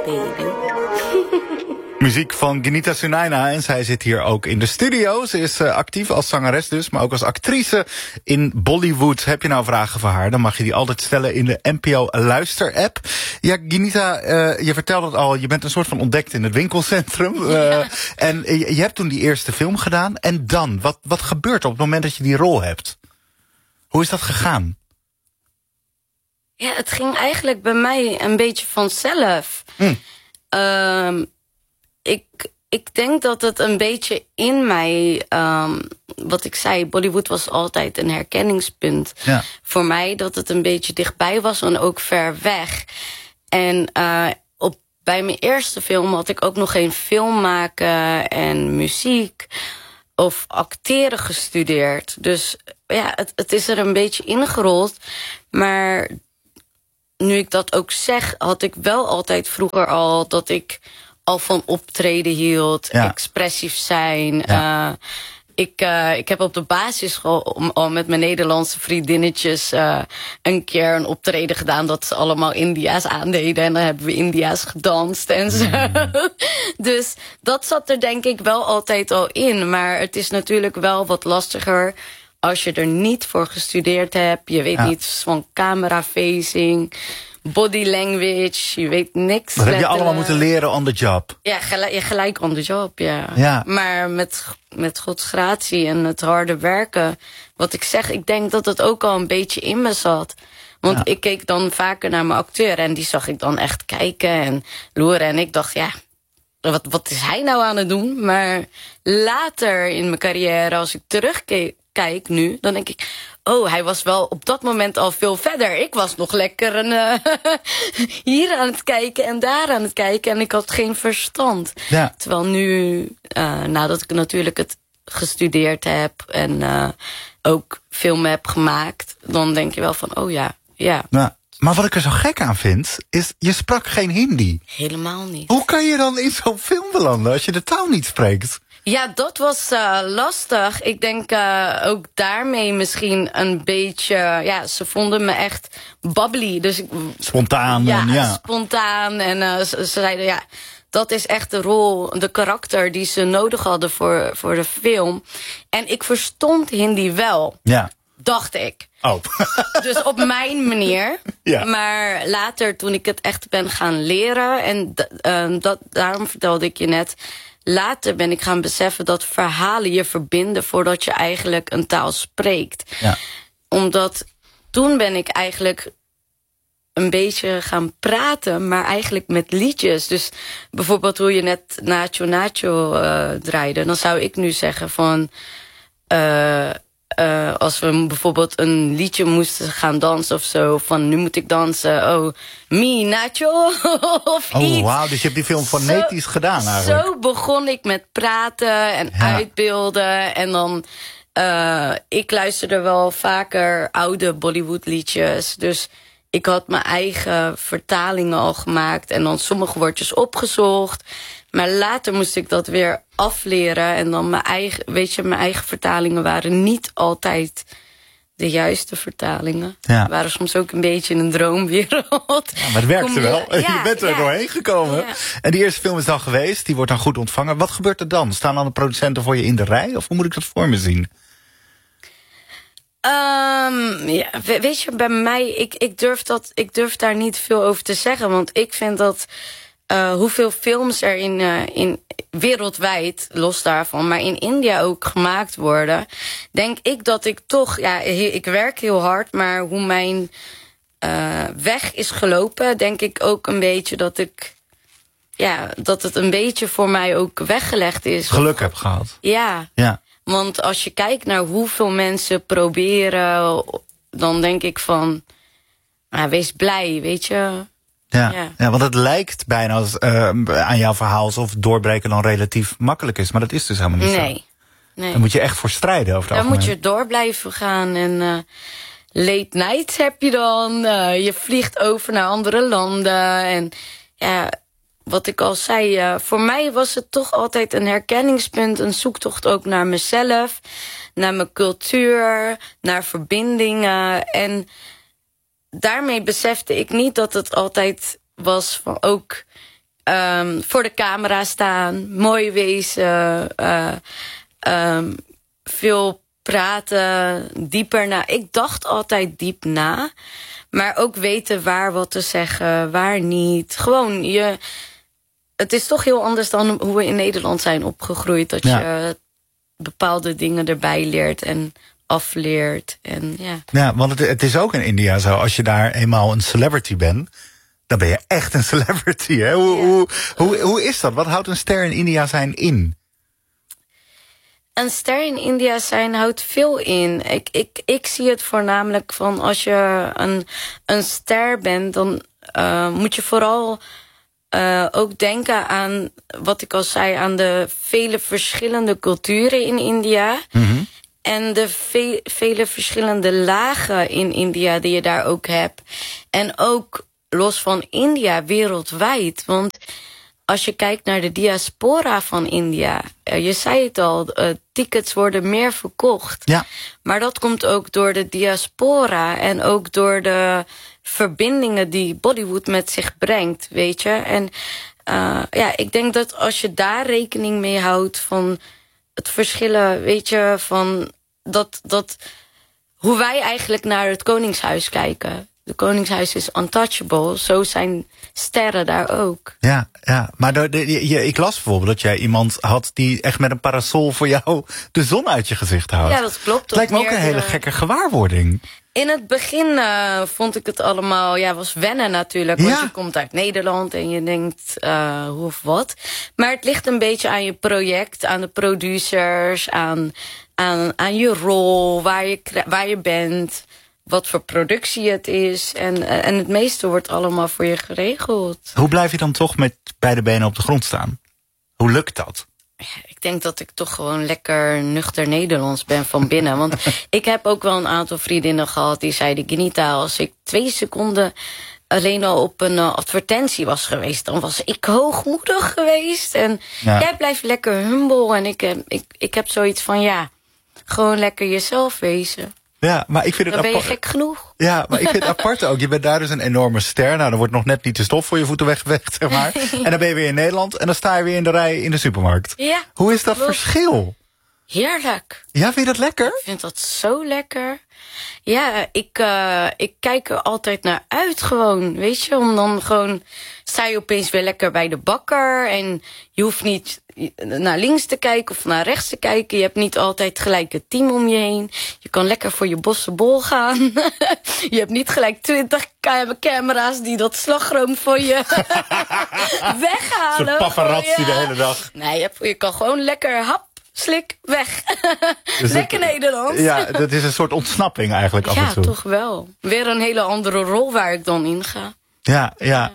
baby. Muziek van Genita Sunaina en zij zit hier ook in de studio. Ze is actief als zangeres dus, maar ook als actrice in Bollywood. Heb je nou vragen voor haar, dan mag je die altijd stellen in de NPO Luister-app. Ja, Genita, je vertelde het al, je bent een soort van ontdekt in het winkelcentrum. Ja. En je hebt toen die eerste film gedaan. En dan, wat gebeurt op het moment dat je die rol hebt? Hoe is dat gegaan? Ja, het ging eigenlijk bij mij een beetje vanzelf. Ik denk dat het een beetje in mij, wat ik zei, Bollywood was altijd een herkenningspunt. Ja. Voor mij dat het een beetje dichtbij was en ook ver weg. En bij mijn eerste film had ik ook nog geen film maken en muziek of acteren gestudeerd. Dus ja, het is er een beetje ingerold. Maar nu ik dat ook zeg, had ik wel altijd vroeger al dat ik al van optreden hield, expressief zijn. Ja. Ik heb op de basisschool al met mijn Nederlandse vriendinnetjes een keer een optreden gedaan dat ze allemaal India's aandeden. En dan hebben we India's gedanst en zo. Dus dat zat er denk ik wel altijd al in. Maar het is natuurlijk wel wat lastiger als je er niet voor gestudeerd hebt. Je weet niets van camera-facing, body language, je weet niks. Dat heb je allemaal moeten leren on the job. Ja, gelijk on the job, ja. Maar met Gods gratie en het harde werken, wat ik zeg, ik denk dat het ook al een beetje in me zat. Want ik keek dan vaker naar mijn acteur en die zag ik dan echt kijken en loeren. En ik dacht, ja, wat is hij nou aan het doen? Maar later in mijn carrière, als ik terugkijk nu, dan denk ik, oh, hij was wel op dat moment al veel verder. Ik was nog lekker hier aan het kijken en daar aan het kijken. En ik had geen verstand. Ja. Terwijl nu, nadat ik natuurlijk het gestudeerd heb en ook film heb gemaakt, dan denk je wel van, oh ja. Nou, maar wat ik er zo gek aan vind, is je sprak geen Hindi. Helemaal niet. Hoe kan je dan in zo'n film belanden als je de taal niet spreekt? Ja, dat was lastig. Ik denk ook daarmee misschien een beetje, ja, ze vonden me echt bubbly. Dus spontaan. Spontaan. En ze zeiden, ja, dat is echt de rol, de karakter die ze nodig hadden voor de film. En ik verstond Hindi wel. Ja. Dacht ik. Oh. Dus op mijn manier. Ja. Maar later, toen ik het echt ben gaan leren, en daarom vertelde ik je net, later ben ik gaan beseffen dat verhalen je verbinden voordat je eigenlijk een taal spreekt. Ja. Omdat toen ben ik eigenlijk een beetje gaan praten, maar eigenlijk met liedjes. Dus bijvoorbeeld hoe je net Nacho Nacho draaide, dan zou ik nu zeggen van, als we bijvoorbeeld een liedje moesten gaan dansen of zo, van nu moet ik dansen, oh, mi Nacho, of iets. Oh, wauw, dus je hebt die film fonetisch gedaan eigenlijk. Zo begon ik met praten en uitbeelden. En dan, ik luisterde wel vaker oude Bollywood liedjes, dus ik had mijn eigen vertalingen al gemaakt en dan sommige woordjes opgezocht. Maar later moest ik dat weer afleren. En dan mijn eigen vertalingen waren niet altijd de juiste vertalingen. Ja. Waren soms ook een beetje in een droomwereld. Ja, maar het werkte wel. Ja, je bent er doorheen gekomen. Ja. En die eerste film is dan geweest. Die wordt dan goed ontvangen. Wat gebeurt er dan? Staan dan de producenten voor je in de rij? Of hoe moet ik dat voor me zien? Ja, weet je, bij mij, ik durf daar niet veel over te zeggen. Want ik vind dat hoeveel films er in wereldwijd, los daarvan, maar in India ook gemaakt worden, denk ik dat ik toch, ja, ik werk heel hard, maar hoe mijn weg is gelopen, denk ik ook een beetje dat dat het een beetje voor mij ook weggelegd is. Geluk heb gehad. Ja. Want als je kijkt naar hoeveel mensen proberen, dan denk ik van, wees blij, weet je. Ja, want het lijkt bijna aan jouw verhaal alsof doorbreken dan relatief makkelijk is. Maar dat is dus helemaal niet zo. Nee. Daar moet je echt voor strijden over het algemeen. Dan moet je door blijven gaan. En late nights heb je dan. Je vliegt over naar andere landen. En ja, wat ik al zei, voor mij was het toch altijd een herkenningspunt. Een zoektocht ook naar mezelf. Naar mijn cultuur. Naar verbindingen. En daarmee besefte ik niet dat het altijd was van ook voor de camera staan, mooi wezen, veel praten, dieper na. Ik dacht altijd diep na, maar ook weten waar wat te zeggen, waar niet. Gewoon, het is toch heel anders dan hoe we in Nederland zijn opgegroeid. Dat je bepaalde dingen erbij leert en afleert. En, ja, want het is ook in India zo, als je daar eenmaal een celebrity bent, dan ben je echt een celebrity. Hè? Hoe is dat? Wat houdt een ster in India zijn in? Een ster in India zijn houdt veel in. Ik zie het voornamelijk van als je een ster bent, dan moet je vooral ook denken aan, wat ik al zei, aan de vele verschillende culturen in India. Mm-hmm. En de vele verschillende lagen in India die je daar ook hebt. En ook los van India, wereldwijd. Want als je kijkt naar de diaspora van India, je zei het al, tickets worden meer verkocht. Ja. Maar dat komt ook door de diaspora en ook door de verbindingen die Bollywood met zich brengt, weet je. En ik denk dat als je daar rekening mee houdt van het verschillen, weet je, van dat hoe wij eigenlijk naar het Koningshuis kijken. De Koningshuis is untouchable, zo zijn sterren daar ook. Ja, maar ik las bijvoorbeeld dat jij iemand had die echt met een parasol voor jou de zon uit je gezicht houdt. Ja, dat klopt. Het lijkt me ook een hele gekke gewaarwording. In het begin vond ik het allemaal, was wennen natuurlijk. Want je komt uit Nederland en je denkt hoe of wat. Maar het ligt een beetje aan je project, aan de producers, aan je rol, waar je bent, wat voor productie het is. En het meeste wordt allemaal voor je geregeld. Hoe blijf je dan toch met beide benen op de grond staan? Hoe lukt dat? Ik denk dat ik toch gewoon lekker nuchter Nederlands ben van binnen. Want ik heb ook wel een aantal vriendinnen gehad die zeiden, Ginita, als ik 2 seconden alleen al op een advertentie was geweest, dan was ik hoogmoedig geweest. En jij blijft lekker humble. En ik heb zoiets van, gewoon lekker jezelf wezen. Ja, maar ik vind het dan ben je gek genoeg. Ja, maar ik vind het apart ook. Je bent daar dus een enorme ster. Nou, dan wordt nog net niet de stof voor je voeten weggeveegd, zeg maar. En dan ben je weer in Nederland en dan sta je weer in de rij in de supermarkt. Ja. Hoe is dat verschil? Heerlijk. Ja, vind je dat lekker? Ik vind dat zo lekker. Ja, ik kijk er altijd naar uit gewoon, weet je. Om dan gewoon, sta je opeens weer lekker bij de bakker. En je hoeft niet naar links te kijken of naar rechts te kijken. Je hebt niet altijd gelijk het team om je heen. Je kan lekker voor je bossenbol gaan. Je hebt niet gelijk 20 camera's die dat slagroom voor je weghalen. Zo'n paparazzi de hele dag. Nee, je kan gewoon lekker slik, weg. Dus lekker Nederland. Ja, dat is een soort ontsnapping eigenlijk af en toe. Ja, toch wel. Weer een hele andere rol waar ik dan in ga. Ja.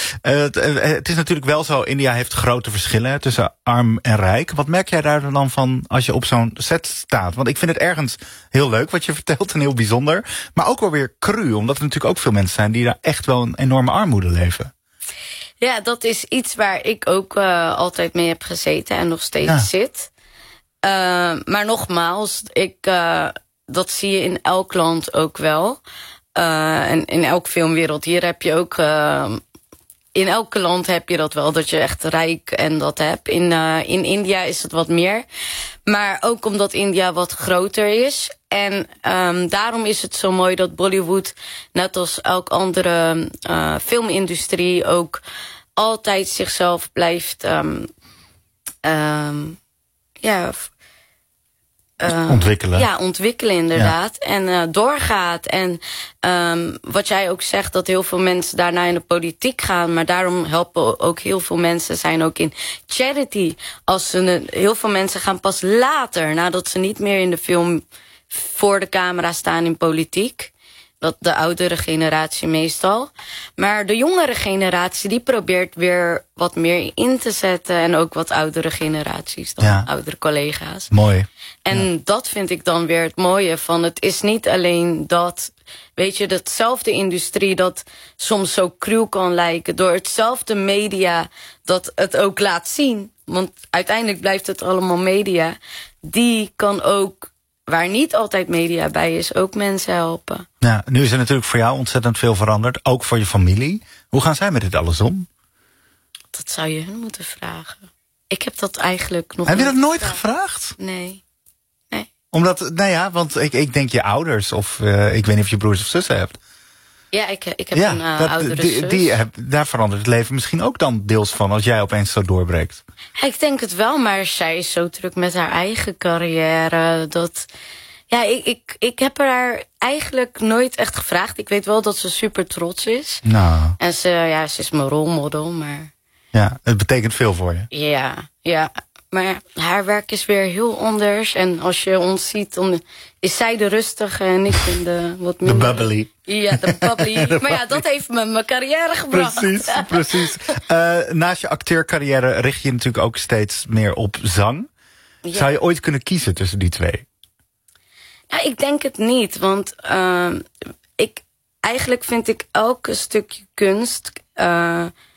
Het is natuurlijk wel zo, India heeft grote verschillen tussen arm en rijk. Wat merk jij daar dan van als je op zo'n set staat? Want ik vind het ergens heel leuk wat je vertelt en heel bijzonder. Maar ook wel weer cru, omdat er natuurlijk ook veel mensen zijn die daar echt wel een enorme armoede leven. Ja, dat is iets waar ik ook altijd mee heb gezeten en nog steeds zit. Maar nogmaals, dat zie je in elk land ook wel. En in elk filmwereld. Hier heb je ook, in elk land heb je dat wel, dat je echt rijk en dat hebt. In India is het wat meer. Maar ook omdat India wat groter is. En daarom is het zo mooi dat Bollywood, net als elk andere filmindustrie, ook altijd zichzelf blijft ontwikkelen. Ja, ontwikkelen inderdaad. Ja. En doorgaat. En wat jij ook zegt, dat heel veel mensen daarna in de politiek gaan. Maar daarom helpen ook heel veel mensen, zijn ook in charity. Heel veel mensen gaan pas later, nadat ze niet meer in de film voor de camera staan in politiek. Dat de oudere generatie meestal. Maar de jongere generatie, die probeert weer wat meer in te zetten. En ook wat oudere generaties dan oudere collega's. Mooi. En dat vind ik dan weer het mooie van. Het is niet alleen dat, weet je, datzelfde industrie dat soms zo cruel kan lijken. Door hetzelfde media dat het ook laat zien. Want uiteindelijk blijft het allemaal media. Die kan ook, waar niet altijd media bij is, ook mensen helpen. Ja, nu is er natuurlijk voor jou ontzettend veel veranderd. Ook voor je familie. Hoe gaan zij met dit alles om? Dat Dat zou je hun moeten vragen. Ik heb dat eigenlijk nog Heb je nooit dat nooit gevraagd? Nee. Omdat, nou ja, want ik denk je ouders of ik weet niet of je broers of zussen hebt. Ja, ik heb een oudere zus. Daar verandert het leven misschien ook dan deels van als jij opeens zo doorbreekt. Ja, ik denk het wel, maar zij is zo druk met haar eigen carrière. Dat, ja, ik heb haar eigenlijk nooit echt gevraagd. Ik weet wel dat ze super trots is. Nou. En ze is mijn rolmodel, maar... Ja, het betekent veel voor je. Ja. Maar haar werk is weer heel anders. En als je ons ziet, dan is zij de rustige en ik ben de wat minder... De bubbly. Ja, de bubbly. Maar ja, dat heeft me mijn carrière gebracht. Precies. Naast je acteurcarrière richt je natuurlijk ook steeds meer op zang. Ja. Zou je ooit kunnen kiezen tussen die twee? Ja, ik denk het niet. Want eigenlijk vind ik elke stukje kunst...